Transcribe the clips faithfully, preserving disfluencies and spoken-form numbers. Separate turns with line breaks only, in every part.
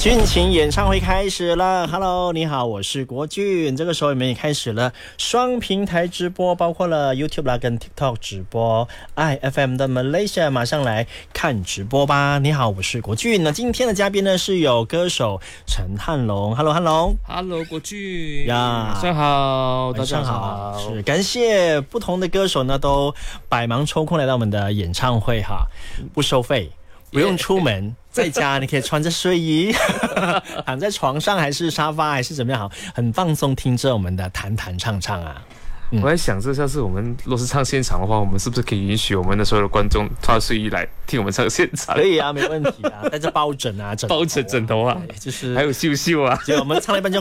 俊情演唱会开始了 ，Hello， 你好，我是国俊。这个时候我们也开始了双平台直播，包括了 YouTube 啦跟 TikTok 直播 ，I F M 的 Malaysia， 马上来看直播吧。你好，我是国俊。那今天的嘉宾呢是有歌手陈汉龙 ，Hello 汉龙
，Hello 国俊
呀，
晚上好，
大家好，是感谢不同的歌手呢都百忙抽空来到我们的演唱会哈，不收费。不用出门，在家你可以穿着睡衣躺在床上还是沙发还是怎么样好，很放松听着我们的弹弹唱唱啊。
嗯、我在想这下次我们若是唱现场的话，我们是不是可以允许我们的所有的观众穿睡衣来听我们唱现场？
可以啊，没问题啊，带着抱枕啊，枕头啊
抱枕枕头啊，就是还有秀秀啊，
结果我们唱了一半就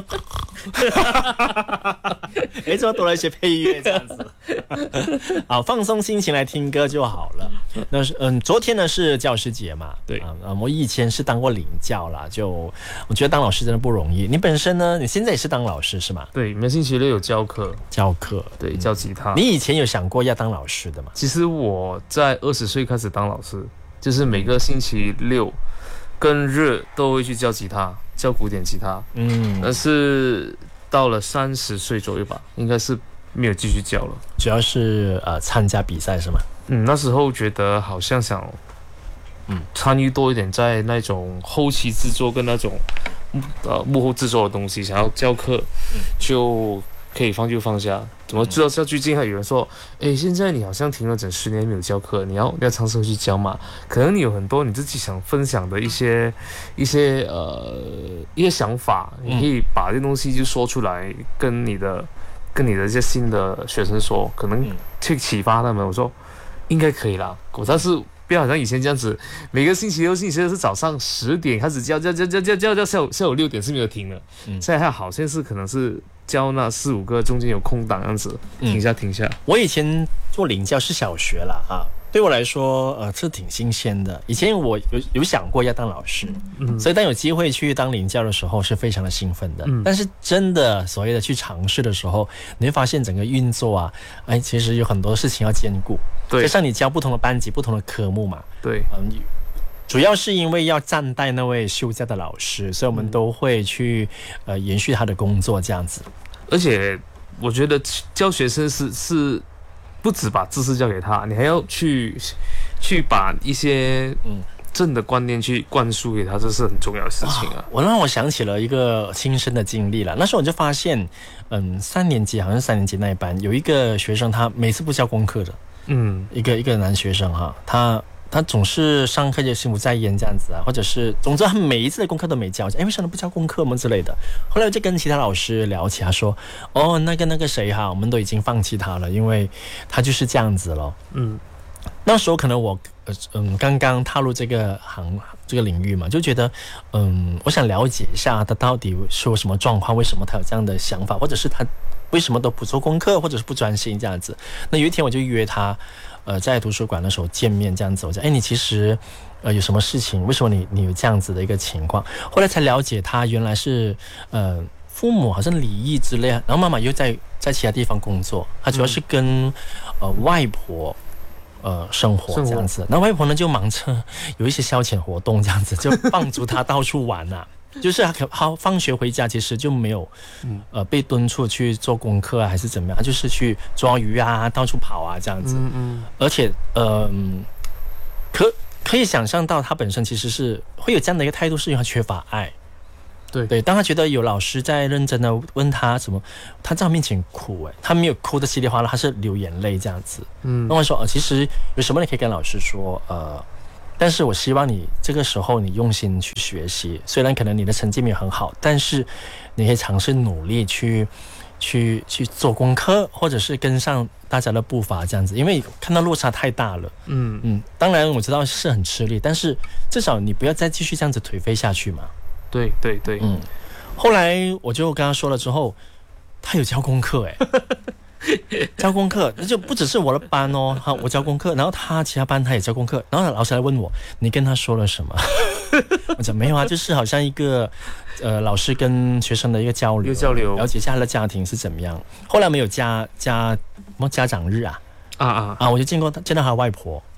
哎，怎么多了一些配乐这样子好，放松心情来听歌就好了。那是嗯，昨天呢是教师节嘛，
对
啊、嗯，我以前是当过领教啦，就我觉得当老师真的不容易。你本身呢，你现在也是当老师是吗？
对，每星期六有教课，
教课，
对，教吉他、
嗯。你以前有想过要当老师的吗？
其实我在二十岁开始当老师，就是每个星期六跟日都会去教吉他，教古典吉他。嗯，但是到了三十岁左右吧，应该是没有继续教了。
主要是呃参加比赛是吗？
嗯，那时候觉得好像想，嗯，参与多一点在那种后期制作跟那种，呃，幕后制作的东西，想要教课，就可以放就放下。怎么知道？像最近还有人说，哎，现在你好像停了整十年没有教课，你要你要尝试去教嘛？可能你有很多你自己想分享的一些一些呃一些想法，你可以把这东西就说出来，跟你的跟你的这些新的学生说，可能去启发他们。我说。应该可以啦，我但是不要好像以前这样子，每个星期六、星期六是早上十点开始教，教教教教教教下午下午六点是没有停的。嗯，现在还好像是可能是教那四五个中间有空档这样子，停下停下。
我以前做领教是小学啦啊。对我来说，呃，这挺新鲜的。以前我有有想过要当老师，嗯，所以当有机会去当领教的时候，是非常的兴奋的。嗯，但是真的所谓的去尝试的时候，你会发现整个运作啊，哎，其实有很多事情要兼顾。
对，
加上你教不同的班级、不同的科目嘛。
对，
嗯，主要是因为要暂代那位休假的老师，所以我们都会去呃延续他的工作这样子。
而且我觉得教学生是是。不只把知识教给他，你还要去去把一些嗯正的观念去灌输给他，这是很重要的事情啊。
我让我想起了一个亲身的经历了。那时候我就发现，嗯，三年级好像是三年级那一班有一个学生，他每次不交功课的，嗯，一个一个男学生哈，他。他总是上课就心不在焉这样子啊，或者是总之他每一次的功课都没交，哎，为什么不交功课吗之类的。后来我就跟其他老师聊起，他说，哦，那个那个谁哈，我们都已经放弃他了，因为他就是这样子了。嗯，那时候可能我嗯刚刚踏入这个行这个领域嘛，就觉得嗯，我想了解一下他到底是有什么状况，为什么他有这样的想法，或者是他为什么都不做功课，或者是不专心这样子。那有一天我就约他。呃，在图书馆的时候见面这样子，我讲，哎，你其实，呃，有什么事情？为什么你你有这样子的一个情况？后来才了解，他原来是呃父母好像离异之类，然后妈妈又在在其他地方工作，他主要是跟呃外婆呃生活这样子，那外婆呢就忙着有一些消遣活动这样子，就放逐他到处玩啊。就是他可他放学回家其实就没有，呃，被敦促去做功课啊，还是怎么样？他就是去抓鱼啊，到处跑啊这样子。嗯嗯。而且，呃，可可以想象到他本身其实是会有这样的一个态度，是因为他缺乏爱。
对
对，当他觉得有老师在认真的问他什么，他在他面前哭，哎，他没有哭的稀里哗啦，他是流眼泪这样子。嗯。那我说，呃，其实有什么你可以跟老师说，呃。但是我希望你这个时候你用心去学习，虽然可能你的成绩没有很好，但是你可以尝试努力去去去做功课，或者是跟上大家的步伐这样子，因为看到落差太大了。嗯嗯，当然我知道是很吃力，但是至少你不要再继续这样子颓废下去嘛。
对对对，
嗯。后来我就跟他说了之后，他有交功课哎。交功课那就不只是我的班哦，好，我交功课，然后他其他班他也交功课，然后老师来问我，你跟他说了什么？我讲没有啊，就是好像一个呃老师跟学生的一个交流，
交流，
了解一下他的家庭是怎么样。后来没有家家什么家长日啊啊啊啊，我就见过见到他外婆。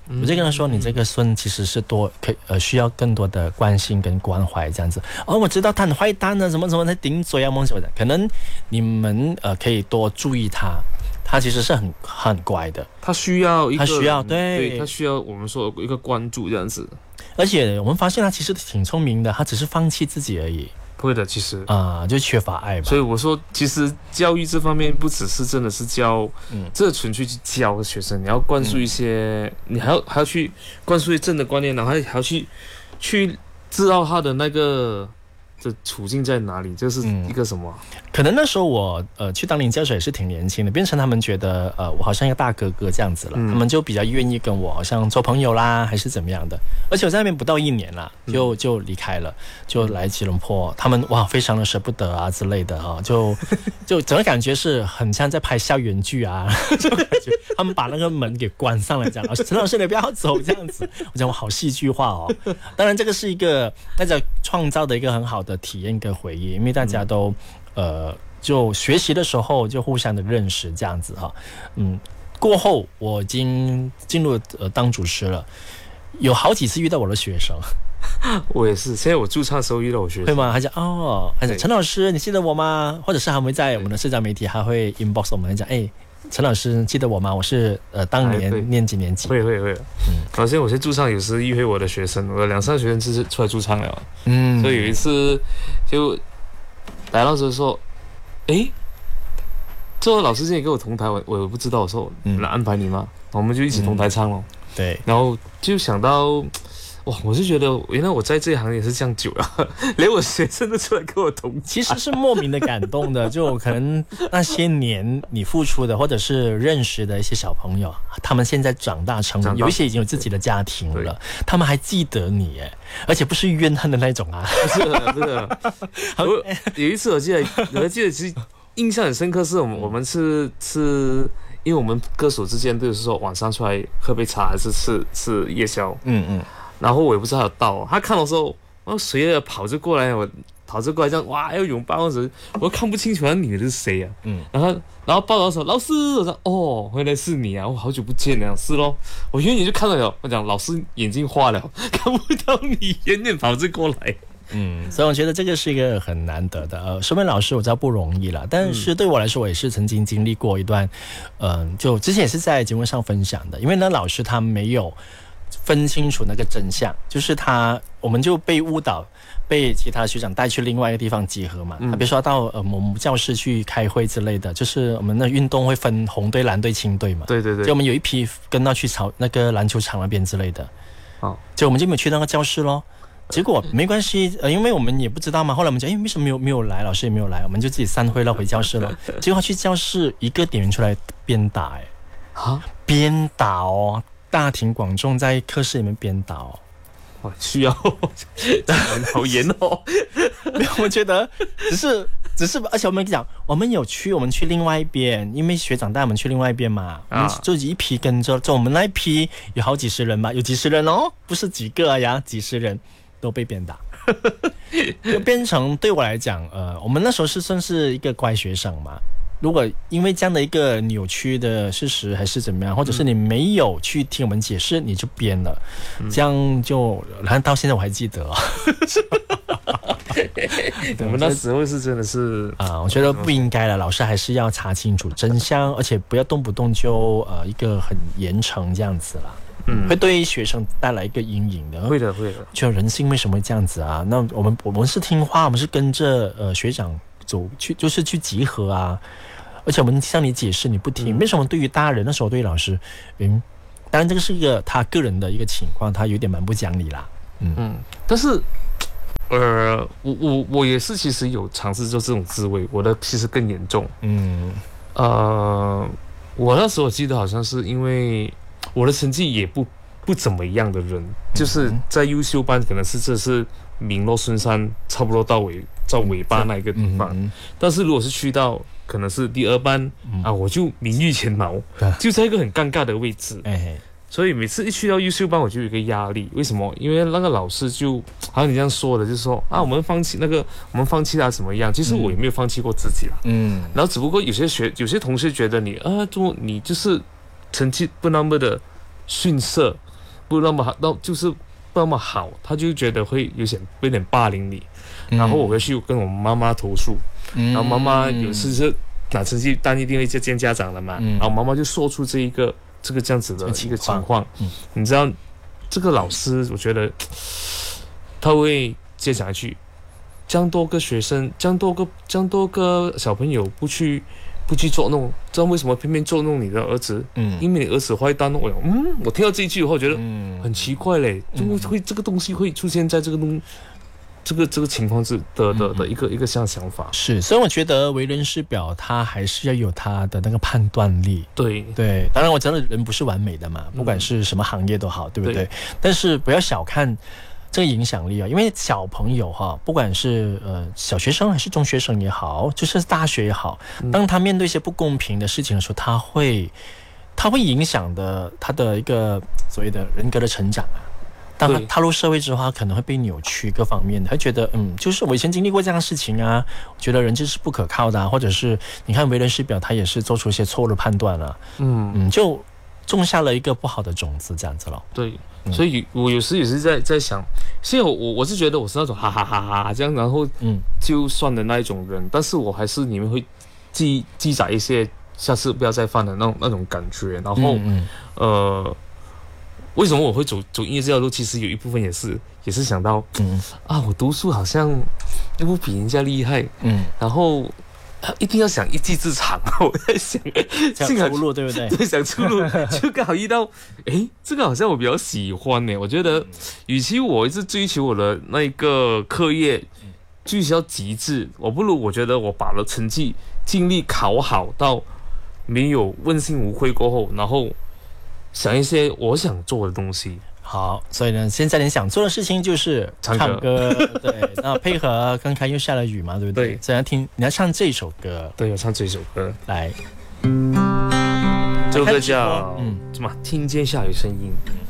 我就跟他说，你这个孙其实是多可以呃需要更多的关心跟关怀这样子。哦，我知道他很坏蛋啊，什么什么在顶嘴啊，什么的，可能你们呃可以多注意他。他其实是很很乖的，
他需要一个，
他需要对，
对他需要我们说一个关注这样子。
而且我们发现他其实挺聪明的，他只是放弃自己而已。
不会的，其实
啊、呃，就缺乏爱吧。
所以我说，其实教育这方面不只是真的是教，嗯，这纯粹去教学生，你要灌输一些，嗯、你还要还要去灌输一些正的观念，然后还还要去去知道他的那个。这处境在哪里？这是一个什么、
嗯？可能那时候我呃去当领教授也是挺年轻的，变成他们觉得呃我好像一个大哥哥这样子了，嗯、他们就比较愿意跟我好像做朋友啦，还是怎么样的。而且我在那边不到一年啦，就就离开了，就来吉隆坡。他们哇非常的舍不得啊之类的哈、啊，就就整个感觉是很像在拍校园剧啊，就感觉他们把那个门给关上了，这样。陈老师你不要走这样子，我讲我好戏剧化哦。当然这个是一个大家创造的一个很好的的体验跟回忆，因为大家都、嗯、呃就学习的时候就互相的认识这样子哈，嗯，过后我已经进入呃当主持了，有好几次遇到我的学生，
我也是，现在我驻唱的时候遇到我学生，
会吗？他讲哦，他讲陈老师你记得我吗？或者是他们在我们的社交媒体还会 inbox 我们讲，哎。陈老师记得我吗？我是呃当年念几年级？
会会会。嗯，而且我现在驻唱有时遇会我的学生，我两三个学生就是出来驻唱了。嗯，所以有一次就来到时候说，诶，这位老师今天跟我同台，我我不知道，我说来安排你吗？我们就一起同台唱咯。
嗯、对，
然后就想到。哇！我就觉得，原来我在这一行也是这样久了，连我学生都出来跟我同台，
其实是莫名的感动的。就可能那些年你付出的，或者是认识的一些小朋友，他们现在长大成人，有一些已经有自己的家庭了，他们还记得你，哎，而且不是怨恨的那种啊，
不是不是。我有一次我记得，我还记得，其实印象很深刻，是我们我们是是。因为我们歌手之间都是说晚上出来喝杯茶，还是吃吃夜宵，嗯嗯。然后我也不知道他有到，他看到的时候，我随着跑着过来，我跑着过来这样，哇，要拥抱时，我看不清楚那女的是谁啊，嗯，然后然后抱到手，老师，我说哦，原来是你啊，我好久不见了，是咯，我远远就看到了，我讲老师眼睛花了，看不到你，远远跑着过来。
嗯，所以我觉得这个是一个很难得的。呃，身为老师我知道不容易了，但是对我来说，我也是曾经经历过一段，嗯、呃，就之前也是在节目上分享的，因为那老师他没有分清楚那个真相，就是他我们就被误导，被其他学长带去另外一个地方集合嘛。嗯、比如说到呃某教室去开会之类的，就是我们的运动会分红队、蓝队、青队嘛。
对对对。
就我们有一批跟到去草那个篮球场那边之类的，哦，就我们就没有去那个教室咯。结果没关系，呃，因为我们也不知道嘛。后来我们讲，哎，为什么没有没有来？老师也没有来，我们就自己散会了，回教室了。结果去教室，一个点员出来鞭打，哎，啊，鞭打哦，大庭广众在课室里面鞭打哦，
哇，需要好严哦。
没有，我觉得只是只是，而且我们讲，我们有去，我们去另外一边，因为学长带我们去另外一边嘛，我们就一批跟着，就我们那一批有好几十人吧，有几十人哦，不是几个啊呀，几十人。都被鞭打，就变成对我来讲，呃，我们那时候是算是一个乖学生嘛。如果因为这样的一个扭曲的事实还是怎么样，或者是你没有去听我们解释，你就编了，嗯、这样就，然后到现在我还记得、哦。
我们那时候是真的是
啊、呃，我觉得不应该了，老师还是要查清楚真相，而且不要动不动就呃一个很严惩这样子啦。嗯，会对学生带来一个阴影的。
会的，会的。
就人性为什么会这样子啊？那我们我们是听话，我们是跟着呃学长走去，就是去集合啊。而且我们向你解释，你不听，嗯、为什么对于大人那时候对于老师，嗯，当然这个是一个他个人的一个情况，他有点蛮不讲理啦。嗯嗯，
但是呃，我我我也是其实有尝试做这种滋味，我的其实更严重。嗯，呃，我那时候我记得好像是因为。我的成绩也不不怎么样的人，就是在优秀班可能是这是名落孙山，差不多到尾到尾巴那一个地方。嗯、但是如果是去到可能是第二班、嗯、啊，我就名誉前茅，就在一个很尴尬的位置。哎、所以每次一去到优秀班，我就有一个压力。为什么？因为那个老师就好像你这样说的，就是说啊，我们放弃那个，我们放弃他怎么样？其实我也没有放弃过自己啦。嗯，然后只不过有些学有些同学觉得你啊，做你就是。成绩不那么的逊色， 不那么好，那就是不那么好，他就觉得会有点有点霸凌你。嗯、然后我回去跟我妈妈投诉，嗯、然后妈妈有时是拿成绩单一定会见家长的嘛，嗯、然后妈妈就说出这一个这个这样子的一个情况，嗯、你知道这个老师，我觉得他会接讲一句，这样多个学生，这样多个这样多个小朋友不去。不去捉弄，知道为什么偏偏捉弄你的儿子？嗯，因为你儿子坏蛋。我嗯，我听到这一句以后，我觉得很奇怪嘞，怎么会这个东西会出现在这个东这个这个情况是的的的一个、嗯、一个这样想法？
是，所以我觉得为人师表他还是要有他的那个判断力。
对
对，当然我知道人不是完美的嘛，不管是什么行业都好，对不对？对，但是不要小看这个影响力啊，因为小朋友哈，不管是呃小学生还是中学生也好，就是大学也好，当他面对一些不公平的事情的时候，他会他会影响的他的一个所谓的人格的成长啊。当他踏入社会之后，他可能会被扭曲各方面的，他觉得嗯，就是我以前经历过这样的事情啊，我觉得人就是不可靠的啊，或者是你看为人师表，他也是做出一些错误的判断啊，嗯嗯，就种下了一个不好的种子，这样子咯。
对。所以我有时也是在在想，现在我我我是觉得我是那种哈哈哈哈这样，然后嗯就算的那一种人，但是我还是里面会记记载一些下次不要再犯的那种那种感觉。然后嗯嗯呃，为什么我会走走音乐这条路？其实有一部分也是也是想到，嗯啊，我读书好像不比人家厉害，嗯，然后。一定要想一技之长，我在想
想出路，对不对？
对，想出路，就刚好遇到，诶，这个好像我比较喜欢呢。我觉得，与其我一直追求我的那个课业，追求极致，我不如我觉得我把了成绩尽力考好到没有问心无愧过后，然后想一些我想做的东西。
好，所以呢，现在你想做的事情就是唱歌，唱歌对，那配合刚才又下了雨嘛，对不对？对，所以要听你要唱这首歌，
对，要唱这首歌，
来，
这首歌叫嗯什么？听见下雨声音。